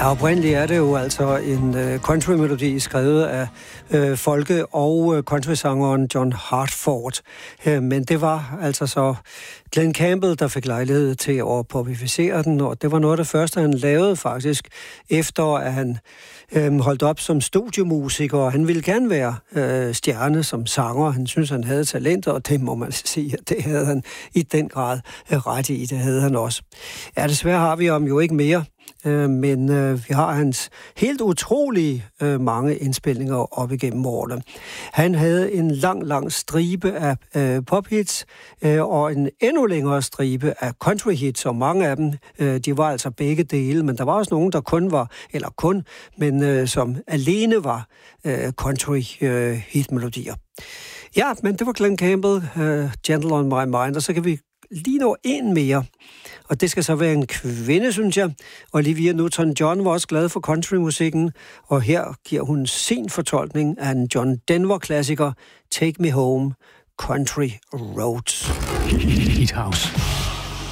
Ja, oprindeligt er det jo altså en country-melodi skrevet af folke- og countrysangeren John Hartford. Men det var altså så Glen Campbell, der fik lejlighed til at popularificere den, og det var noget af det første, han lavede faktisk, efter at han holdt op som studiemusiker, og han ville gerne være stjerne som sanger. Han synes, han havde talent, og det må man sige, at det havde han i den grad ret i. Det havde han også. Ja, desværre har vi ham jo ikke mere. Men vi har hans helt utrolige mange indspilninger op igennem årene. Han havde en lang stribe af pophits og en endnu længere stribe af countryhits, og mange af dem, de var altså begge dele, men der var også nogen, der som alene var country hitmelodier. Ja, men det var Glen Campbell, Gentle on My Mind, og så kan vi lige nå en mere. Og det skal så være en kvinde, synes jeg. Olivia Newton-John var også glad for countrymusikken, og her giver hun sin fortolkning af en John Denver-klassiker, Take Me Home, Country Roads. Heat House.